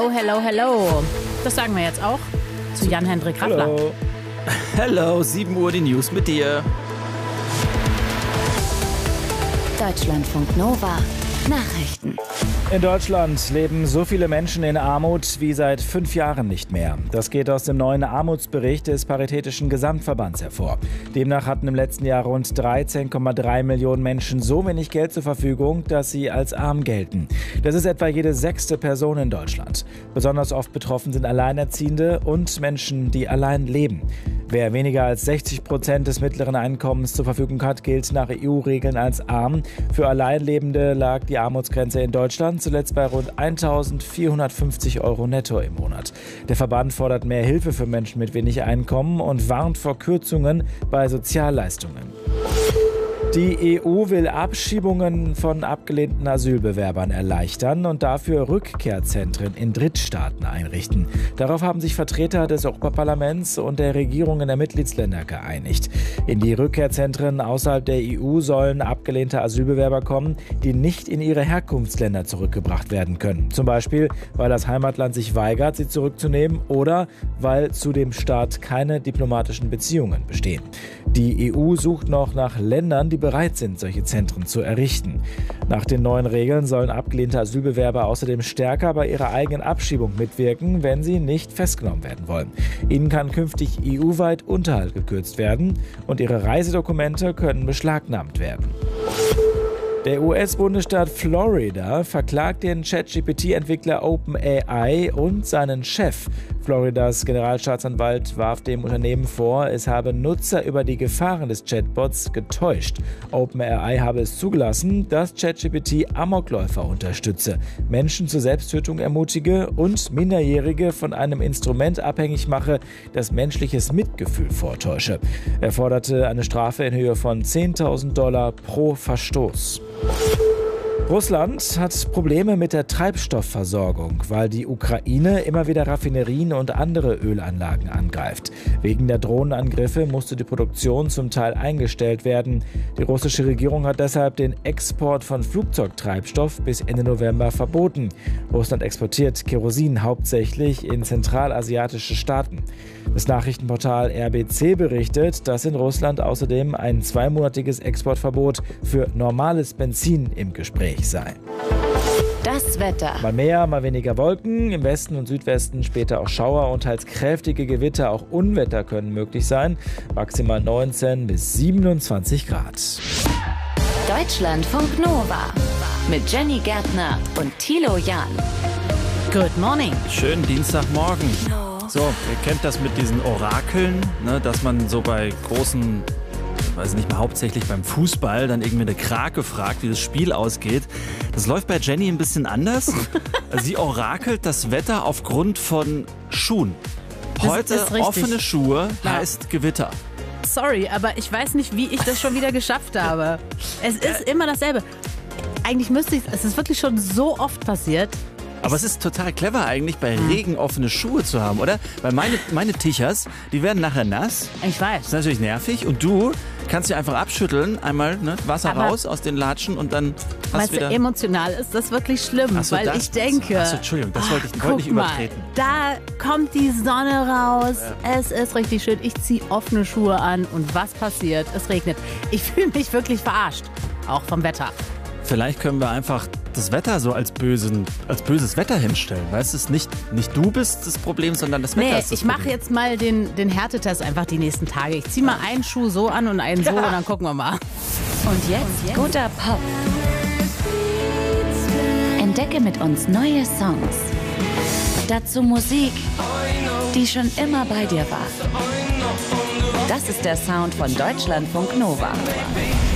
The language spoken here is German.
Hello, hello, hello. Das sagen wir jetzt auch zu Jan-Hendrik Raffler. Hallo. Hello, 7 Uhr die News mit dir. Deutschlandfunk Nova. Nachrichten. In Deutschland leben so viele Menschen in Armut wie seit 5 Jahren nicht mehr. Das geht aus dem neuen Armutsbericht des Paritätischen Gesamtverbands hervor. Demnach hatten im letzten Jahr rund 13,3 Millionen Menschen so wenig Geld zur Verfügung, dass sie als arm gelten. Das ist etwa jede 6. Person in Deutschland. Besonders oft betroffen sind Alleinerziehende und Menschen, die allein leben. Wer weniger als 60% des mittleren Einkommens zur Verfügung hat, gilt nach EU-Regeln als arm. Für Alleinlebende lag die Armutsgrenze in Deutschland zuletzt bei rund 1.450 € netto im Monat. Der Verband fordert mehr Hilfe für Menschen mit wenig Einkommen und warnt vor Kürzungen bei Sozialleistungen. Die EU will Abschiebungen von abgelehnten Asylbewerbern erleichtern und dafür Rückkehrzentren in Drittstaaten einrichten. Darauf haben sich Vertreter des Europaparlaments und der Regierungen der Mitgliedsländer geeinigt. In die Rückkehrzentren außerhalb der EU sollen abgelehnte Asylbewerber kommen, die nicht in ihre Herkunftsländer zurückgebracht werden können. Zum Beispiel, weil das Heimatland sich weigert, sie zurückzunehmen oder weil zu dem Staat keine diplomatischen Beziehungen bestehen. Die EU sucht noch nach Ländern, die bereit sind, solche Zentren zu errichten. Nach den neuen Regeln sollen abgelehnte Asylbewerber außerdem stärker bei ihrer eigenen Abschiebung mitwirken, wenn sie nicht festgenommen werden wollen. Ihnen kann künftig EU-weit Unterhalt gekürzt werden und ihre Reisedokumente können beschlagnahmt werden. Der US-Bundesstaat Florida verklagt den ChatGPT-Entwickler OpenAI und seinen Chef. Floridas Generalstaatsanwalt warf dem Unternehmen vor, es habe Nutzer über die Gefahren des Chatbots getäuscht. OpenAI habe es zugelassen, dass ChatGPT Amokläufer unterstütze, Menschen zur Selbsttötung ermutige und Minderjährige von einem Instrument abhängig mache, das menschliches Mitgefühl vortäusche. Er forderte eine Strafe in Höhe von $10.000 pro Verstoß. Russland hat Probleme mit der Treibstoffversorgung, weil die Ukraine immer wieder Raffinerien und andere Ölanlagen angreift. Wegen der Drohnenangriffe musste die Produktion zum Teil eingestellt werden. Die russische Regierung hat deshalb den Export von Flugzeugtreibstoff bis Ende November verboten. Russland exportiert Kerosin hauptsächlich in zentralasiatische Staaten. Das Nachrichtenportal RBC berichtet, dass in Russland außerdem ein 2-monatiges Exportverbot für normales Benzin im Gespräch sei. Das Wetter. Mal mehr, mal weniger Wolken. Im Westen und Südwesten später auch Schauer und teils kräftige Gewitter. Auch Unwetter können möglich sein. Maximal 19 bis 27 Grad. Deutschlandfunk Nova. Mit Jenny Gärtner und Thilo Jahn. Good morning. Schönen Dienstagmorgen. So, ihr kennt das mit diesen Orakeln, ne, dass man so bei großen, weiß nicht mal, hauptsächlich beim Fußball, dann irgendwie eine Krake fragt, wie das Spiel ausgeht. Das läuft bei Jenny ein bisschen anders. Sie orakelt das Wetter aufgrund von Schuhen. Heute offene Schuhe heißt Gewitter. Sorry, aber ich weiß nicht, wie ich das schon wieder geschafft habe. Es ist immer dasselbe. Eigentlich müsste ich es ist wirklich schon so oft passiert. Aber es ist total clever eigentlich, bei Regen offene Schuhe zu haben, oder? Weil meine Tichers, die werden nachher nass. Ich weiß. Das ist natürlich nervig. Und du kannst sie einfach abschütteln, einmal Wasser Aber raus aus den Latschen und dann hast du wieder... Emotional ist das wirklich schlimm, Ach so, weil ich denke... Achso, Entschuldigung, das wollte ich guck nicht übertreten. Mal, da kommt die Sonne raus, es ist richtig schön, ich ziehe offene Schuhe an und was passiert? Es regnet. Ich fühle mich wirklich verarscht, auch vom Wetter. Vielleicht können wir einfach das Wetter so als böses Wetter hinstellen. Weißt du, es nicht du bist das Problem, sondern das Wetter ist das ich mache jetzt mal den Härtetest einfach die nächsten Tage. Ich ziehe mal einen Schuh so an und einen so und dann gucken wir mal. Und jetzt guter Pop. Entdecke mit uns neue Songs. Dazu Musik, die schon immer bei dir war. Das ist der Sound von Deutschlandfunk Nova.